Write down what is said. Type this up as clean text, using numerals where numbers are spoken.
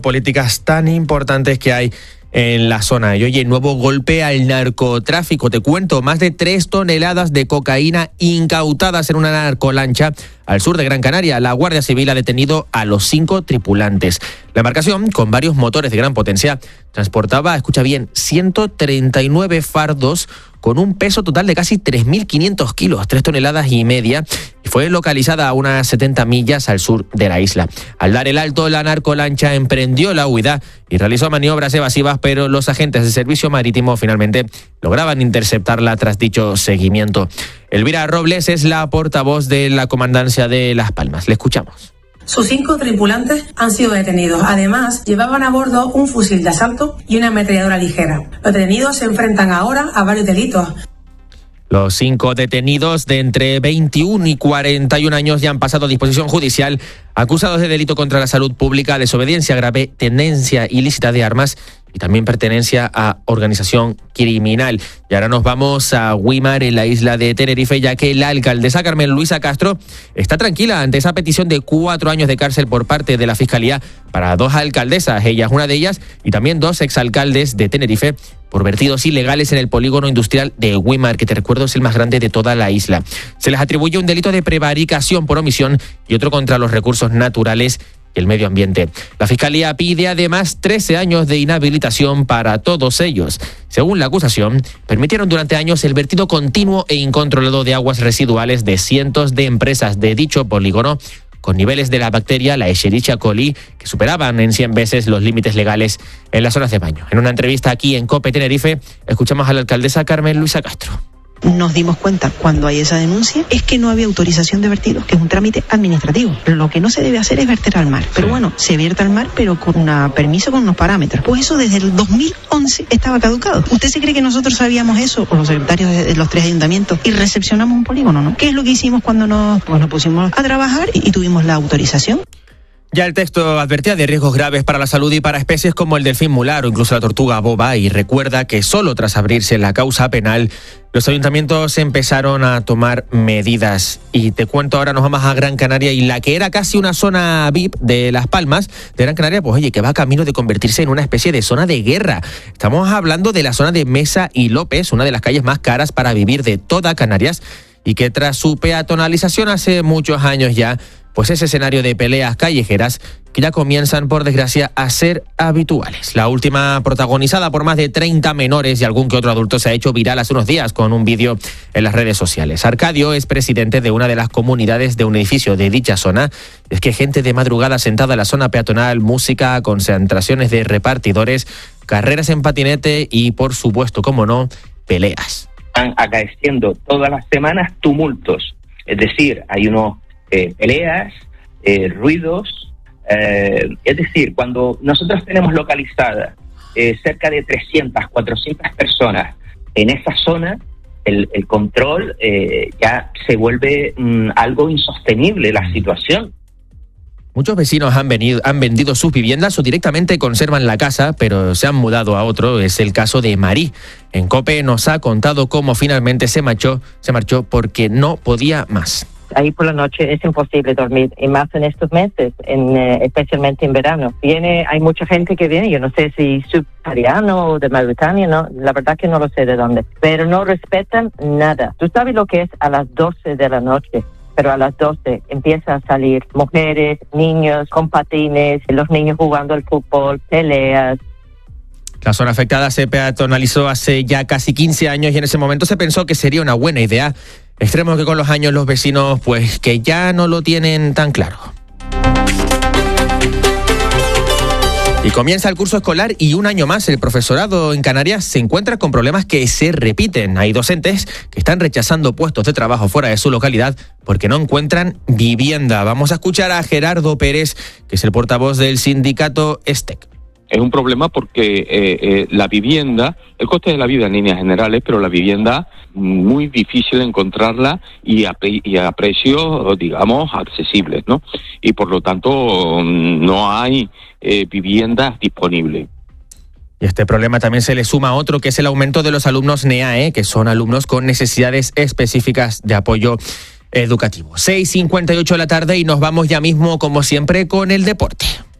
políticas tan importantes que hay en la zona. Y oye, nuevo golpe al narcotráfico. Te cuento, más de 3 toneladas de cocaína incautadas en una narcolancha al sur de Gran Canaria. La Guardia Civil ha detenido a los 5 tripulantes. La embarcación, con varios motores de gran potencia, transportaba, escucha bien, 139 fardos con un peso total de casi 3.500 kilos, 3 toneladas y media, y fue localizada a unas 70 millas al sur de la isla. Al dar el alto, la narcolancha emprendió la huida y realizó maniobras evasivas, pero los agentes de servicio marítimo finalmente lograban interceptarla tras dicho seguimiento. Elvira Robles es la portavoz de la Comandancia de Las Palmas. Le escuchamos. Sus 5 tripulantes han sido detenidos. Además, llevaban a bordo un fusil de asalto y una ametralladora ligera. Los detenidos se enfrentan ahora a varios delitos. Los 5 detenidos de entre 21 y 41 años ya han pasado a disposición judicial, acusados de delito contra la salud pública, desobediencia grave, tenencia ilícita de armas y también pertenencia a organización criminal. Y ahora nos vamos a Güímar, en la isla de Tenerife, ya que la alcaldesa Carmen Luisa Castro está tranquila ante esa petición de 4 años de cárcel por parte de la Fiscalía para 2 alcaldesas, ella es una de ellas, y también 2 exalcaldes de Tenerife, por vertidos ilegales en el polígono industrial de Güímar, que te recuerdo es el más grande de toda la isla. Se les atribuye un delito de prevaricación por omisión y otro contra los recursos naturales y el medio ambiente. La Fiscalía pide además 13 años de inhabilitación para todos ellos. Según la acusación, permitieron durante años el vertido continuo e incontrolado de aguas residuales de cientos de empresas de dicho polígono, con niveles de la bacteria, la Escherichia coli, que superaban en 100 veces los límites legales en las zonas de baño. En una entrevista aquí en COPE Tenerife, escuchamos a la alcaldesa Carmen Luisa Castro. Nos dimos cuenta cuando hay esa denuncia es que no había autorización de vertido, que es un trámite administrativo. Lo que no se debe hacer es verter al mar. Pero bueno, se vierte al mar, pero con un permiso, con unos parámetros. Pues eso desde el 2011 estaba caducado. ¿Usted se cree que nosotros sabíamos eso, o los secretarios de los 3 ayuntamientos, y recepcionamos un polígono, no? ¿Qué es lo que hicimos cuando nos pusimos a trabajar y tuvimos la autorización? Ya el texto advertía de riesgos graves para la salud y para especies como el delfín mular o incluso la tortuga boba, y recuerda que solo tras abrirse la causa penal los ayuntamientos empezaron a tomar medidas. Y te cuento, ahora nos vamos a Gran Canaria, y la que era casi una zona VIP de Las Palmas, de Gran Canaria, pues oye, que va camino de convertirse en una especie de zona de guerra. Estamos hablando de la zona de Mesa y López, una de las calles más caras para vivir de toda Canarias, y que tras su peatonalización hace muchos años ya, pues ese escenario de peleas callejeras que ya comienzan, por desgracia, a ser habituales. La última, protagonizada por más de 30 menores y algún que otro adulto, se ha hecho viral hace unos días con un vídeo en las redes sociales. Arcadio es presidente de una de las comunidades de un edificio de dicha zona. Es que gente de madrugada sentada en la zona peatonal, música, concentraciones de repartidores, carreras en patinete y, por supuesto, como no, peleas. Están acaeciendo todas las semanas tumultos. Es decir, hay unos peleas, ruidos, es decir, cuando nosotros tenemos localizadas cerca de 300, 400 personas en esa zona, el control ya se vuelve algo insostenible la situación. Muchos vecinos han vendido sus viviendas o directamente conservan la casa, pero se han mudado a otro. Es el caso de Marí. En COPE nos ha contado cómo finalmente se marchó porque no podía más. Ahí por la noche es imposible dormir, y más en estos meses, especialmente en verano. Hay mucha gente que viene, yo no sé si subsahariano o de Mauritania, no, la verdad que no lo sé de dónde, pero no respetan nada. Tú sabes lo que es a las 12 de la noche, pero a las 12 empieza a salir mujeres, niños con patines, los niños jugando al fútbol, peleas. La zona afectada se peatonalizó hace ya casi 15 años y en ese momento se pensó que sería una buena idea. Extremo que con los años los vecinos pues que ya no lo tienen tan claro. Y comienza el curso escolar y un año más el profesorado en Canarias se encuentra con problemas que se repiten. Hay docentes que están rechazando puestos de trabajo fuera de su localidad porque no encuentran vivienda. Vamos a escuchar a Gerardo Pérez, que es el portavoz del sindicato STEC. Es un problema porque la vivienda, el coste de la vida en líneas generales, pero la vivienda muy difícil de encontrarla y a precios, digamos, accesibles, ¿no? Y por lo tanto no hay viviendas disponibles. Y este problema también se le suma otro, que es el aumento de los alumnos NEAE, que son alumnos con necesidades específicas de apoyo educativo. 6:58 de la tarde y nos vamos ya mismo, como siempre, con el deporte.